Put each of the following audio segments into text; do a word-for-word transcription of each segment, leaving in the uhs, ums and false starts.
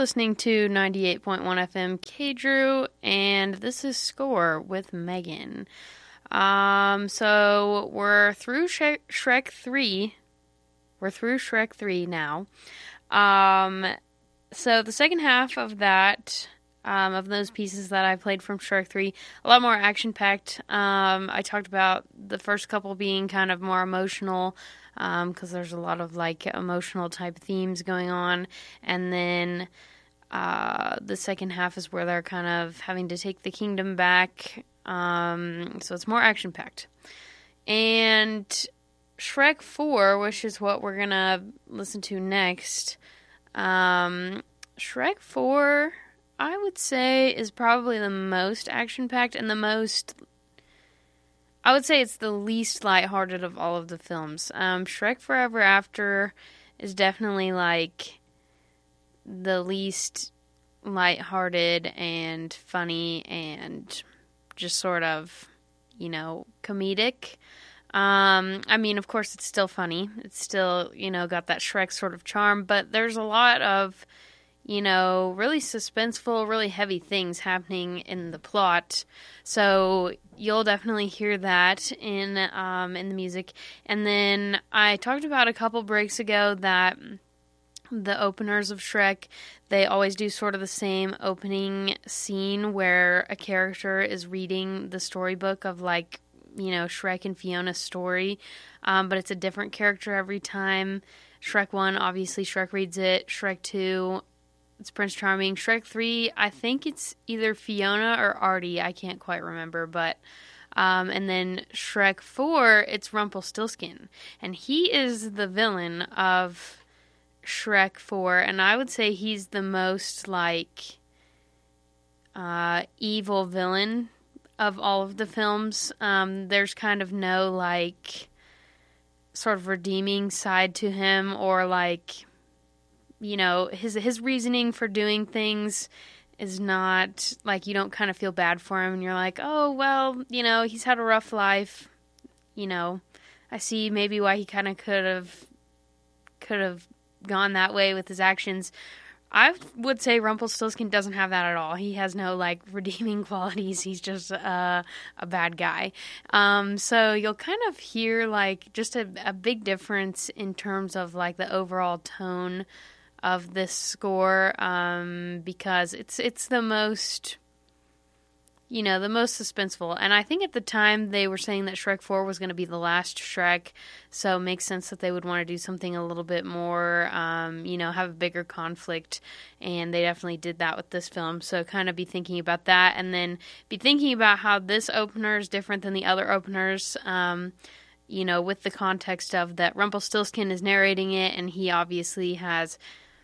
listening to ninety-eight point one F M K-Drew, and this is Score with Megan. Um, so we're through Sh- Shrek three. We're through Shrek three now. Um, so the second half of that, um, of those pieces that I played from Shrek three, a lot more action-packed. Um, I talked about the first couple being kind of more emotional, um, because there's a lot of, like, emotional type themes going on. And then, uh, the second half is where they're kind of having to take the kingdom back. Um, so it's more action-packed. And Shrek four, which is what we're gonna listen to next, um, Shrek four, I would say, is probably the most action-packed and the most, I would say it's the least lighthearted of all of the films. Um, Shrek Forever After is definitely, like, the least lighthearted and funny and just sort of, you know, comedic. Um, I mean, of course, it's still funny. It's still, you know, got that Shrek sort of charm, but there's a lot of, you know, really suspenseful, really heavy things happening in the plot. So you'll definitely hear that in, um, in the music. And then I talked about a couple breaks ago that the openers of Shrek, they always do sort of the same opening scene where a character is reading the storybook of, like, you know, Shrek and Fiona's story, um, but it's a different character every time. Shrek one, obviously Shrek reads it. Shrek two, it's Prince Charming. Shrek three, I think it's either Fiona or Artie, I can't quite remember, but, um, and then Shrek four, it's Rumpelstiltskin, and he is the villain of Shrek four, and I would say he's the most, like, uh, evil villain of all of the films. Um, there's kind of no, like, sort of redeeming side to him, or, like, you know, his his reasoning for doing things is not, like, you don't kind of feel bad for him, and you're like, oh, well, you know, he's had a rough life, you know, I see maybe why he kind of could have, could have gone that way with his actions. I would say Rumpelstiltskin doesn't have that at all. He has no, like, redeeming qualities. He's just uh, a bad guy. Um, so you'll kind of hear, like, just a, a big difference in terms of, like, the overall tone of this score, um, because it's it's the most, you know, the most suspenseful. And I think at the time they were saying that Shrek four was going to be the last Shrek, so it makes sense that they would want to do something a little bit more, um, you know, have a bigger conflict, and they definitely did that with this film. So kind of be thinking about that, and then be thinking about how this opener is different than the other openers, um, you know, with the context of that Rumpelstiltskin is narrating it, and he obviously has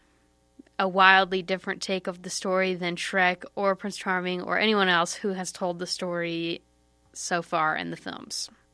a wildly different take of the story than Shrek or Prince Charming or anyone else who has told the story so far in the films.